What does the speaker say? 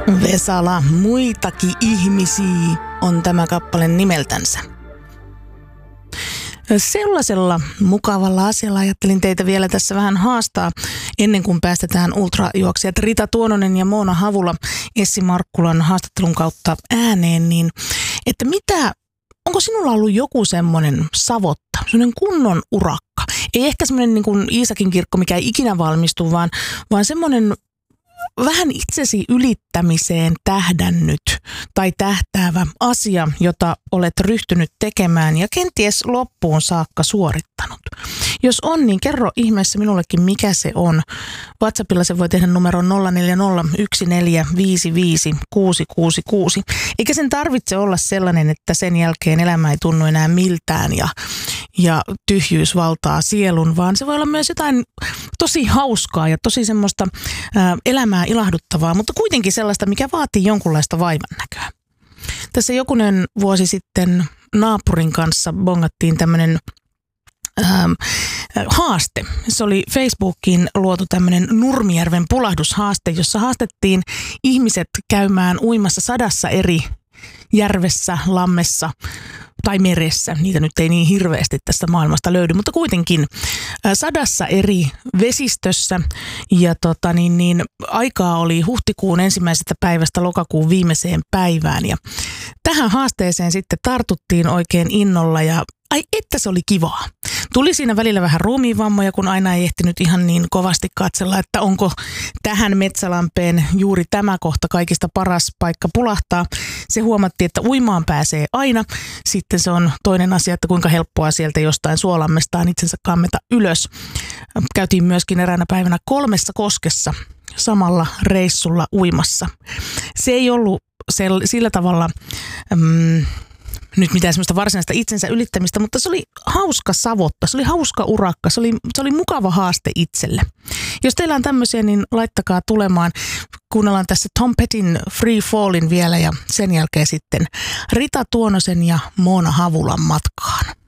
Vesala, muitakin ihmisiä on tämä kappale nimeltänsä. Sellaisella mukavalla asialla ajattelin teitä vielä tässä vähän haastaa ennen kuin päästetään ultrajuoksijat Rita Tuononen ja Moona Havula Essi Markkulan haastattelun kautta ääneen, niin että onko sinulla ollut joku semmoinen savotta, semmoinen kunnon urakka? Ei ehkä semmoinen niin kuin Iisakin kirkko, mikä ei ikinä valmistu, vaan semmoinen vähän itsesi ylittämiseen tähdännyt tai tähtäävä asia, jota olet ryhtynyt tekemään ja kenties loppuun saakka suorittanut. Jos on, niin kerro ihmeessä minullekin, mikä se on. WhatsAppilla se voi tehdä numeron 0401455666. Eikä sen tarvitse olla sellainen, että sen jälkeen elämä ei tunnu enää miltään ja tyhjyys valtaa sielun, vaan se voi olla myös jotain tosi hauskaa ja tosi semmoista elämää ilahduttavaa, mutta kuitenkin sellaista, mikä vaatii jonkunlaista vaivannäköä. Tässä jokunen vuosi sitten naapurin kanssa bongattiin tämmöinen haaste. Se oli Facebookiin luotu tämmöinen Nurmijärven pulahdushaaste, jossa haastettiin ihmiset käymään uimassa 100 eri järvessä, lammessa tai meressä. Niitä nyt ei niin hirveästi tästä maailmasta löydy, mutta kuitenkin 100 eri vesistössä ja aikaa oli huhtikuun 1. päivästä lokakuun viimeiseen päivään ja tähän haasteeseen sitten tartuttiin oikein innolla ja ai että se oli kivaa. Tuli siinä välillä vähän ruumiinvammoja, kun aina ei ehtinyt ihan niin kovasti katsella, että onko tähän metsälampeen juuri tämä kohta kaikista paras paikka pulahtaa. Se huomattiin, että uimaan pääsee aina. Sitten se on toinen asia, että kuinka helppoa sieltä jostain suolammestaan itsensä kammeta ylös. Käytiin myöskin eräänä päivänä 3 koskessa samalla reissulla uimassa. Se ei ollut sillä tavalla nyt mitään semmoista varsinaista itsensä ylittämistä, mutta se oli hauska savotta, se oli hauska urakka, se oli mukava haaste itselle. Jos teillä on tämmöisiä, niin laittakaa tulemaan. Kuunnellaan tässä Tom Pettin Free Fallin vielä ja sen jälkeen sitten Rita Tuonosen ja Moona Havulan matkaan.